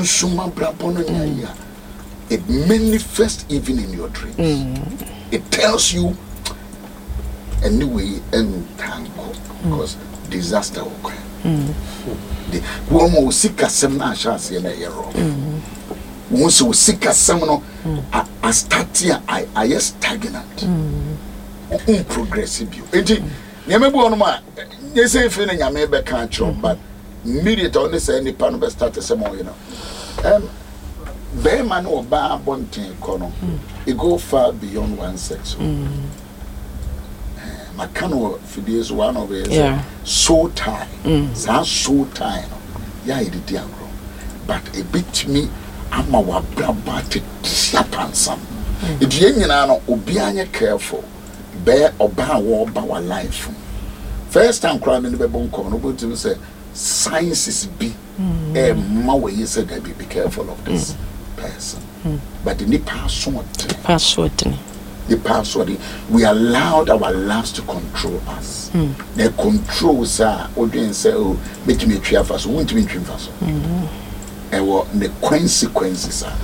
sunsuma brabono nyaya. It manifests even in your dreams. It tells you anyway and tango because disaster will come. The woman will seek a seminar chance in a year. Once you seek a seminar, I start here, I am stagnant. Progressive. Remember one man, you say feeling I may be control, but immediately only say any pan of start some more, you know. Bearman or bar bonting corner, it go far beyond one sex. My canoe for this one of it, so tired, so tired. Yeah, it did grow, but a bit to me, I'm a wabra slap and some. If you ain't be careful. Bear or bar war by our life. First time crying in the baby corner, to say, science is be a more you said, be careful of this person. But in the password, the password, we allowed our lives to control us. The controls are, audience say, oh, make me try first, won't me try first. And what the consequences are.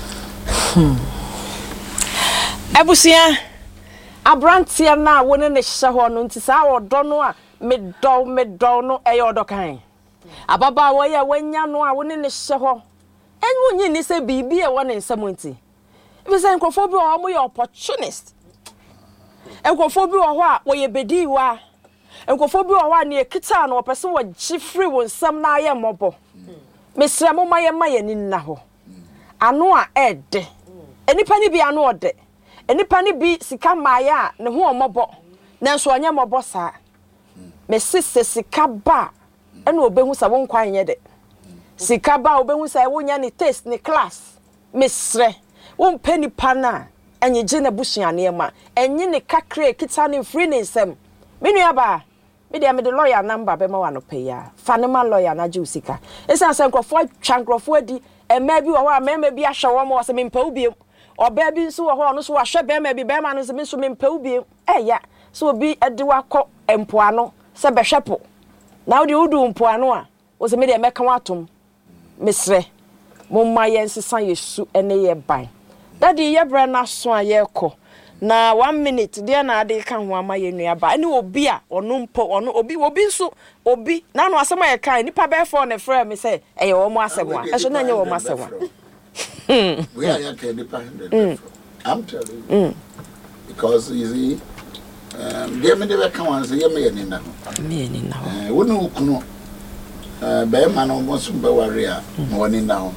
Abusia. Abrantia na woni ne hye ho no ntisa odo no a medol no eyodo kan ababa wo ya wanya no a woni ne hye ho enwu nyi ni se bibi e woni nsam nti ibi se nkofo bi o mo ye opportunist nkofo bi wo ho a wo ye bedi wa nkofo bi wo ho a ne ekita na opese wo gifri wo nsam na aye mobo mesra mo maye ni na ho ano a ede enipa ni bi ano ode enipa ni bi sika maya ne ho omobo nanso onye mobo saa me sisse sika ba ena obehu sa won kwan ye de sika ba obehu sa wonya ni taste ni class mesre won pani pana enye je na busuane ma enye ne kakre kita ne free ne nsem me nua ba me de me de lawyer number be ma wa no pay ya fanema lawyer na je usika esa se nkrofo twankrofo adi ema bi wo a mema bi ahwe wo mo se me mpa ubi oba bi nso wo ho no so wa hwe bema bi bema no se me so me mpa ubi ya so obi ade wakọ empoano se behwepo na odi udu mpoano a wo se me de meka watom mesre momma yensesa yesu ene ye ban dadi ye bra na so a ye kọ na 1 minute de na ade ka ho ama ye nua ba ene obi a ono mpo ono obi nso obi na no asema ye kan nipa be for ne frɛ me se eye wo mo asema eso na nye wo mo asema. We are independent. I'm telling you. Because you see, give me the account, say, me in now. Me in now. We know, Bearman almost warrior, morning now.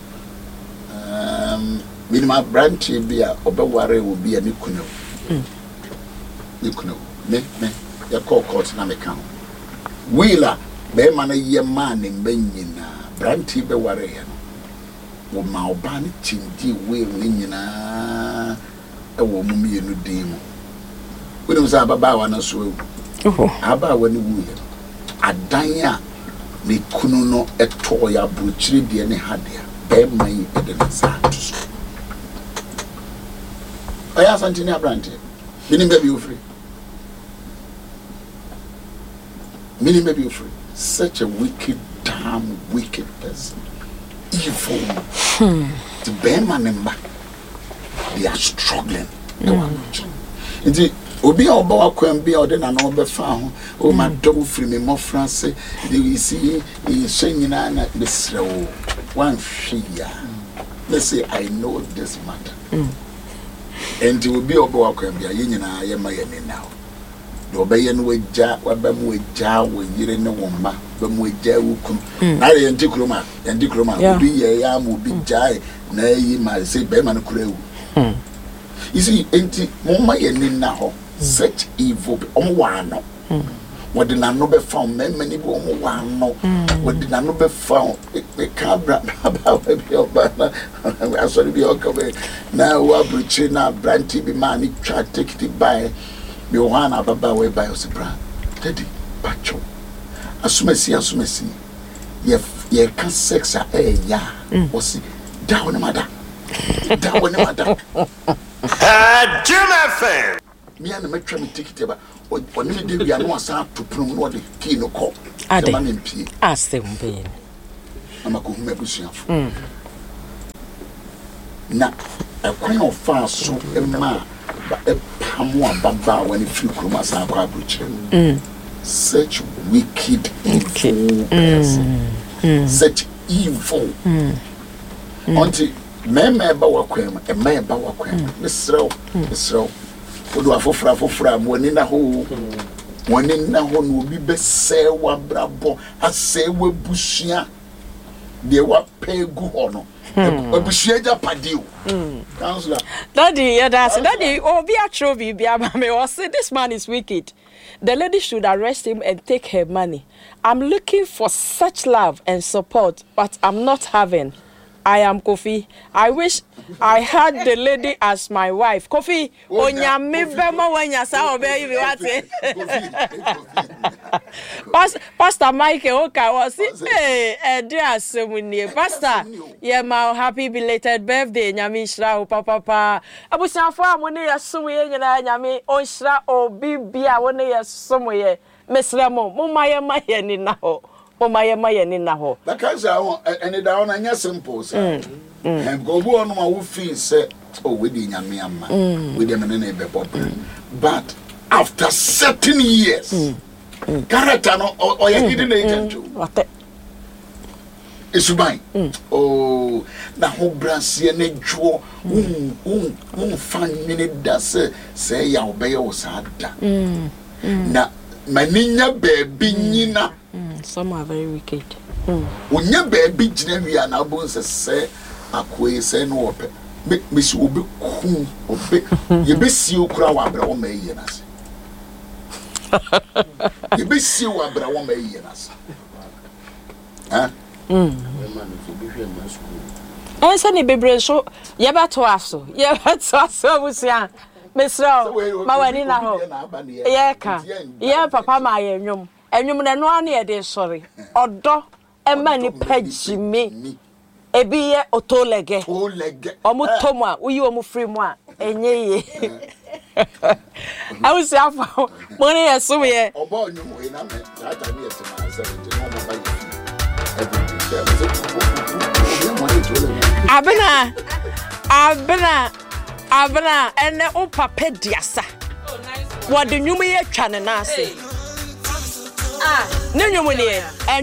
Minimum branch be a warrior will be a Nikuno. Me, your court na me count. Wheeler, Bearman a year man in Benina, branch be warrior. Wo ma obani chindi we nyina e wo mum ye no din mu we dem say ababa wa na so ewu aba wa ni wu ye adan a me kunu no eto ya buchire de ne hade be mai e de sa to so aya santini abrante minim be you free such a wicked damn wicked person. Evil. The Bearman member, they are struggling. Indeed, Obi Oba Quembi or then an over found. Oh, my dog free me more France. You see, in singing the slow one figure. Let's say, I know this matter. And it will be Oba Quembi, I am my now. Obayan we ja wabam we ja we yire ne womma bam we ja wukum na ye ndikroma bi ye ya mu bi ja na yi ma say be man kura wu you see enti momma ye ni na ho such evil wa no what the no be found many bi wa no what the no be found e cabra about be oba I sorry be okay na wa bruchi na branti bi man try take it by Yohana Baba way by Osibra. Teddy, Pacho. Asumesi. Ye can sex a ya. Was down a mother. Jim FM. Me and the metro me ticket about what you did. We are no sound to promote the kino call. I didn't pay. Ask them, pain. I'm a good na ekwan ofa so ema pamo ababa when it feel kroma sa kwa abrochire such wicked evil person such evil until meme ba wakwem e me ba wakwem mesrew odo afofra woni na ho no obi be se wa brabo ase wa busua de wa pegu ho no busua ja padio counselor daddy obi atro bi me was say this man is wicked. The lady should arrest him and take her money. I'm looking for such love and support, but I'm not having. I am Kofi. I wish I had the lady as my wife. Kofi, onyame bema wanya sa obey you what say. Pastor Michael Oka was dear Semuni. Pastor, yeah, my happy belated birthday, nyame shra papa. Abusia fa mo ne yasum ye nyina nyame on shra obi bia wo ne yasum ye. Mesramo, mo maye ni na ho. Maye ni na ho. Because I want any down and simple, sir. And go on my who feel say, oh, we didn't yammy, we didn't neighbor. But after certain years, character or you didn't agent. What? It's mine. Oh, na ho brancy and a jaw, find minute that say, ya obey or sad. Na, maninya baby, nina. Some are very wicked. When your baby Jenny and Albons say, Aquay say no open. Miss will be cool or big. You be see you crow abra may yenas. You be see you abra may yenas. Huh? I said, baby, so you better was so. You better was young. Miss Rowe, my wedding now. Yeah, papa, my young. Enyum na no ane e de sorry odo e ma ni pagime ebi ye otolege omo tomu a uyi omo free mu a enye ye I will say afa mo ne yeso ye obo nyum we na me that time ye te ma 70 no mo ba ye abena ene o papa diasa wo de nyum ye twa ne na ase. Ah, no,